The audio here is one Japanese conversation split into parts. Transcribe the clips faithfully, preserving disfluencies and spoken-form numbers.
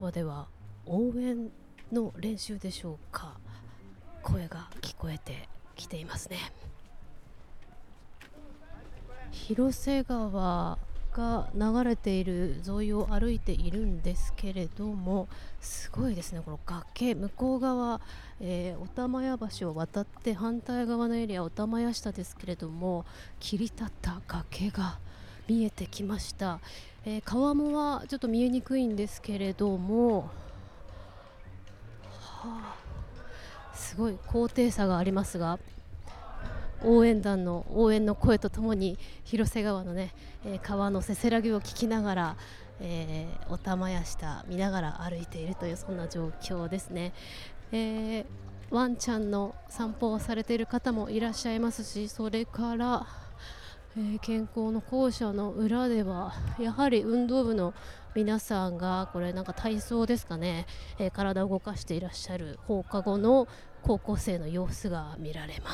では応援の練習でしょうか。声が聞こえてきていますね。広瀬川が流れている沿いを歩いているんですけれども、すごいですね。この崖向こう側、えー、お玉屋橋を渡って反対側のエリアお玉屋下ですけれども、切り立った崖が見えてきました。えー、川面はちょっと見えにくいんですけれども、はあ、すごい高低差がありますが、応援団の応援の声とともに広瀬川のね、えー、川のせせらぎを聞きながら、えー、お玉や下見ながら歩いているという、そんな状況ですね。えー、ワンちゃんの散歩をされている方もいらっしゃいますし、それから、えー、健康の校舎の裏ではやはり運動部の皆さんが、これなんか体操ですかね、えー、体を動かしていらっしゃる放課後の高校生の様子が見られます。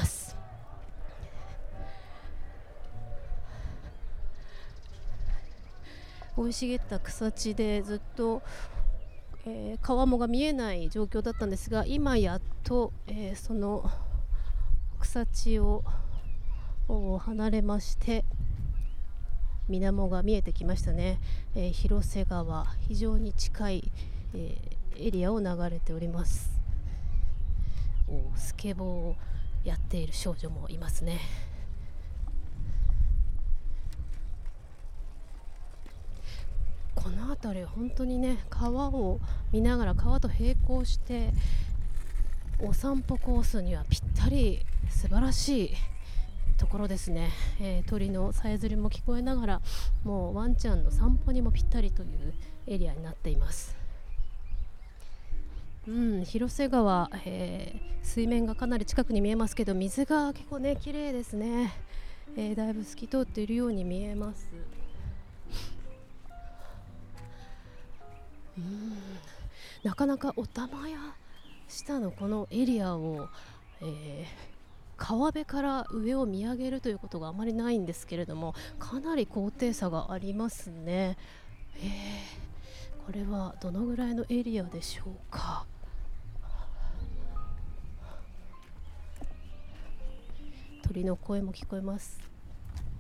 生い茂った草地でずっと、えー、川面が見えない状況だったんですが、今やっと、えー、その草地を離れまして水面が見えてきましたね。えー、広瀬川、非常に近い、えー、エリアを流れております。おスケボーをやっている少女もいますね。この辺りは本当にね、川を見ながら川と並行してお散歩コースにはぴったり、素晴らしいところですね。えー、鳥のさえずりも聞こえながら、もうワンちゃんの散歩にもぴったりというエリアになっています。うん、広瀬川、えー、水面がかなり近くに見えますけど、水が結構ね綺麗ですね。えー、だいぶ透き通っているように見えます。うん、なかなかお玉や下のこのエリアを、えー川辺から上を見上げるということがあまりないんですけれども、かなり高低差がありますね。えー、これはどのぐらいのエリアでしょうか。鳥の声も聞こえます。